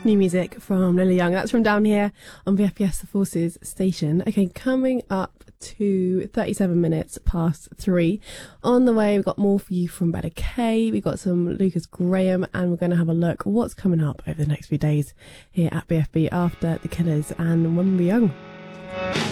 new music from Lily Young. That's from down here on VFBS The Forces station. Okay, coming up to 37 minutes past 3. On the way, we've got more for you from Better K. We've got some Lucas Graham, and we're going to have a look at what's coming up over the next few days here at BFB after The Killers and When We Were Young.